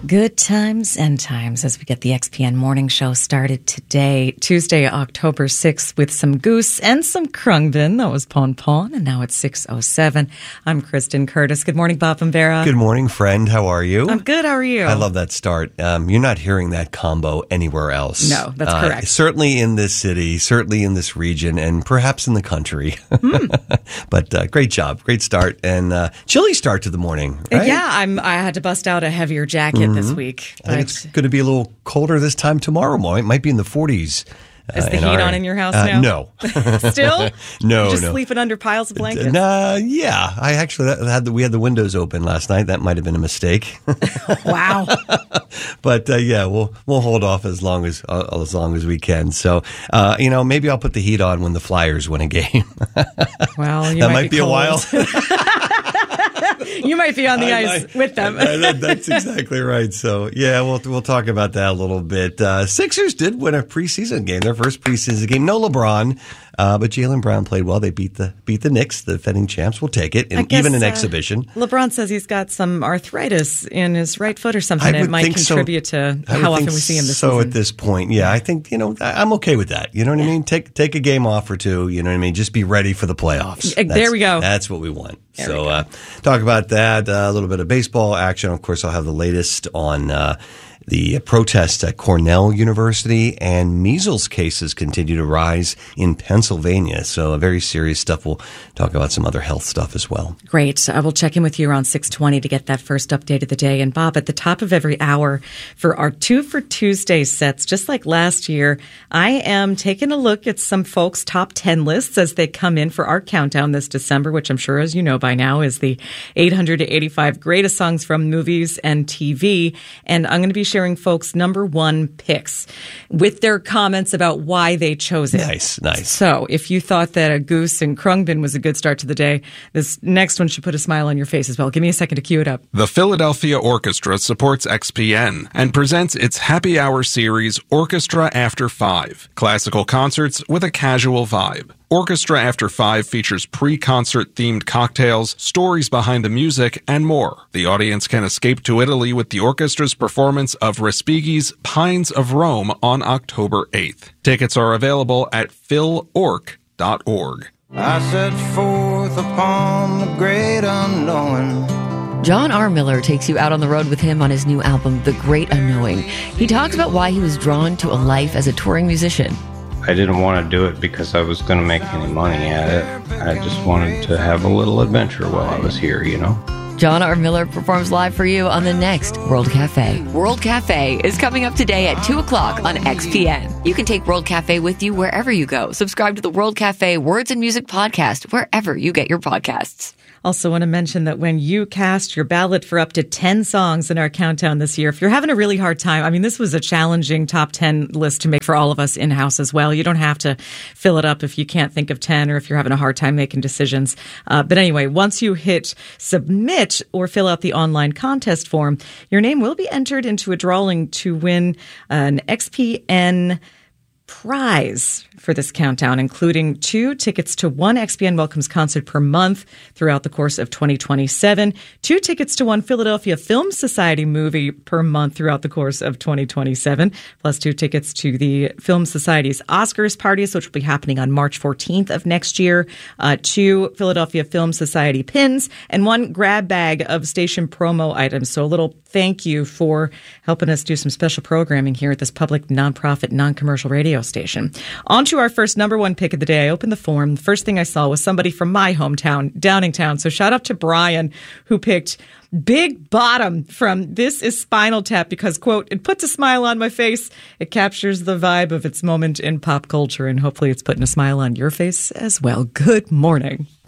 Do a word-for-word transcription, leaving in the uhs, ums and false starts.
Good times and times as we get the X P N Morning Show started today, Tuesday, October sixth, with some Goose and some Krungbin. That was Pon Pon, and now it's six oh seven. I'm Kristen Curtis. Good morning, Bob and Vera. Good morning, friend. How are you? I'm good. How are you? I love that start. Um, you're not hearing that combo anywhere else. No, that's uh, correct. Certainly in this city, certainly in this region, and perhaps in the country. Mm. But uh, great job. Great start. And uh, chilly start to the morning, right? Yeah, I'm, I had to bust out a heavier jacket mm-hmm. this week. I think it's going to be a little colder this time tomorrow morning. It might be in the forties. Is the uh, heat our, on in your house uh, now? No. Still? No, Just no. sleeping under piles of blankets? Nah, yeah. I actually had the, we had the windows open last night. That might have been a mistake. Wow. But uh, yeah, we'll we'll hold off as long as uh, as long as we can. So uh, you know, maybe I'll put the heat on when the Flyers win a game. Well, you that might, might be, be a while. You might be on the I, ice I, with them. I, I, that's exactly right. So, yeah, we'll we'll talk about that a little bit. Uh, Sixers did win a preseason game, their first preseason game. No LeBron, uh, but Jaylen Brown played well. They beat the beat the Knicks, the defending champs. We'll take it, and guess, even an uh, exhibition. LeBron says he's got some arthritis in his right foot or something. It might contribute so. to how often we see him this so season. So at this point, yeah, I think, you know, I'm okay with that. You know what I mean? Take take a game off or two. You know what I mean? Just be ready for the playoffs. That's, there we go. That's what we want. There so uh, talk about that, uh, a little bit of baseball action. Of course, I'll have the latest on uh, the protests at Cornell University, and measles cases continue to rise in Pennsylvania. So uh, very serious stuff. We'll talk about some other health stuff as well. Great. I will check in with you around six twenty to get that first update of the day. And Bob, at the top of every hour for our Two for Tuesday sets, just like last year, I am taking a look at some folks' top ten lists as they come in for our countdown this December, which I'm sure, as you know by now, is the eight hundred to eighty-five greatest songs from movies and T V. And I'm going to be sharing folks' number one picks with their comments about why they chose it. Nice, nice. So if you thought that a Goose and Krungbin was a good start to the day, this next one should put a smile on your face as well. Give me a second to cue it up. The Philadelphia Orchestra supports X P N and presents its happy hour series, Orchestra After Five, classical concerts with a casual vibe. Orchestra After Five features pre-concert themed cocktails, stories behind the music, and more. The audience can escape to Italy with the orchestra's performance of Respighi's Pines of Rome on October eighth. Tickets are available at phil orc dot org. I set forth upon the great unknown. John R. Miller takes you out on the road with him on his new album, The Great Unknowing. He talks about why he was drawn to a life as a touring musician. I didn't want to do it because I was going to make any money at it. I just wanted to have a little adventure while I was here, you know? John R. Miller performs live for you on the next World Cafe. World Cafe is coming up today at two o'clock on X P N. You can take World Cafe with you wherever you go. Subscribe to the World Cafe Words and Music podcast wherever you get your podcasts. Also want to mention that when you cast your ballot for up to ten songs in our countdown this year, if you're having a really hard time, I mean, this was a challenging top ten list to make for all of us in-house as well. You don't have to fill it up if you can't think of ten or if you're having a hard time making decisions. Uh, but anyway, once you hit submit or fill out the online contest form, your name will be entered into a drawing to win an X P N prize for this countdown, including two tickets to one X P N Welcomes concert per month throughout the course of twenty twenty-seven, two tickets to one Philadelphia Film Society movie per month throughout the course of twenty twenty-seven, plus two tickets to the Film Society's Oscars parties, which will be happening on March fourteenth of next year, uh, two Philadelphia Film Society pins, and one grab bag of station promo items. So a little thank you for helping us do some special programming here at this public, nonprofit, non-commercial radio station. On to our first number one pick of the day. I opened the form. The first thing I saw was somebody from my hometown, Downingtown. So shout out to Brian, who picked Big Bottom from This Is Spinal Tap because, quote, it puts a smile on my face. It captures the vibe of its moment in pop culture, and hopefully it's putting a smile on your face as well. Good morning.